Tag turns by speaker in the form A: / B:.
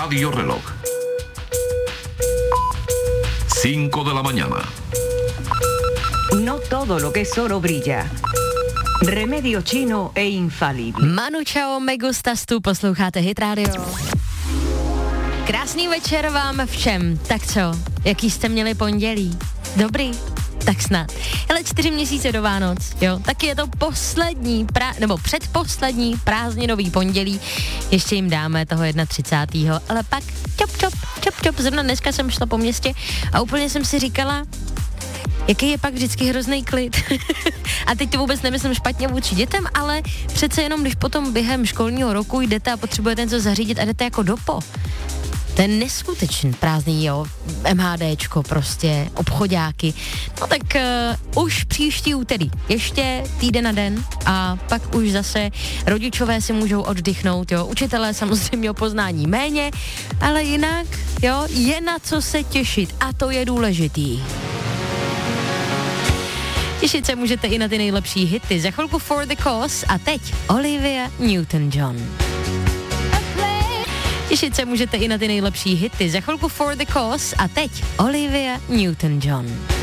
A: Radio Reloj. 5 de la mañana.
B: No todo lo que es oro brilla. Remedio chino e infalible.
C: Manu Chao, me gustas, tu posloucháte Hit Radio. Krásný večer vám všem. Tak co, jaký jste měli pondělí? Dobrý? Tak snad. Hele, 4 měsíce do Vánoc, jo, taky je to poslední, nebo předposlední prázdninový pondělí. Ještě jim dáme toho 31. Ale pak čop. Zrovna dneska jsem šla po městě a úplně jsem si říkala, jaký je pak vždycky hrozný klid. A teď to vůbec nemyslím špatně vůči dětem, ale přece jenom, když potom během školního roku jdete a potřebujete něco zařídit a jdete jako dopo. To je neskutečný prázdný, jo, MHDčko prostě, obchodáky. No tak už příští úterý, ještě týden na den a pak už zase rodičové si můžou oddychnout, jo, učitelé samozřejmě o poznání méně, ale jinak, jo, je na co se těšit a to je důležitý. Těšit se můžete i na ty nejlepší hity. Za chvilku For the Cause a teď Olivia Newton-John. Těšit se můžete i na ty nejlepší hity. Za chvilku For the Cause a teď Olivia Newton-John.